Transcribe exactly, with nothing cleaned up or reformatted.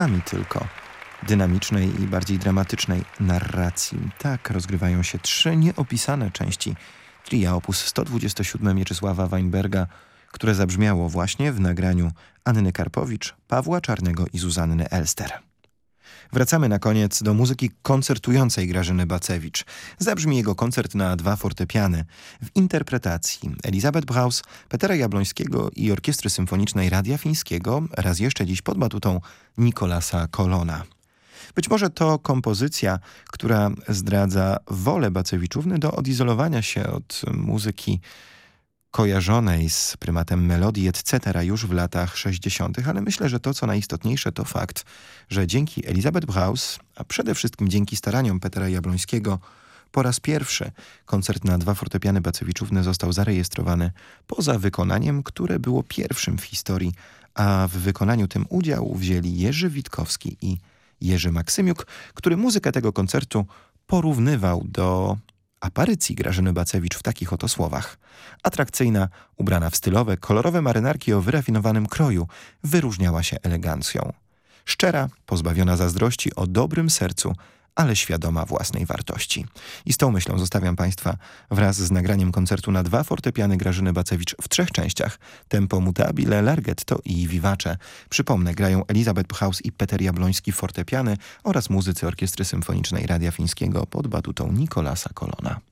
Ani tylko dynamicznej i bardziej dramatycznej narracji. Tak rozgrywają się trzy nieopisane części tria op. sto dwadzieścia siedem Mieczysława Weinberga, które zabrzmiało właśnie w nagraniu Anny Karpowicz, Pawła Czarnego i Zuzanny Elster. Wracamy na koniec do muzyki koncertującej Grażyny Bacewicz. Zabrzmi jego koncert na dwa fortepiany w interpretacji Elizabeth Braus, Petera Jabłońskiego i Orkiestry Symfonicznej Radia Fińskiego, raz jeszcze dziś pod batutą Nicolasa Colona. Być może to kompozycja, która zdradza wolę Bacewiczówny do odizolowania się od muzyki kojarzonej z prymatem melodii et cetera już w latach sześćdziesiątych, ale myślę, że to, co najistotniejsze, to fakt, że dzięki Elizabeth Braus, a przede wszystkim dzięki staraniom Petera Jabłońskiego, po raz pierwszy koncert na dwa fortepiany Bacewiczówny został zarejestrowany poza wykonaniem, które było pierwszym w historii, a w wykonaniu tym udział wzięli Jerzy Witkowski i Jerzy Maksymiuk, który muzykę tego koncertu porównywał do aparycji Grażyny Bacewicz w takich oto słowach. Atrakcyjna, ubrana w stylowe, kolorowe marynarki o wyrafinowanym kroju, wyróżniała się elegancją. Szczera, pozbawiona zazdrości, o dobrym sercu, ale świadoma własnej wartości. I z tą myślą zostawiam Państwa wraz z nagraniem koncertu na dwa fortepiany Grażyny Bacewicz w trzech częściach: Tempo mutabile, Larghetto i Vivace. Przypomnę, grają Elizabeth Braus i Peter Jabłoński fortepiany oraz muzycy Orkiestry Symfonicznej Radia Fińskiego pod batutą Nicolasa Colona.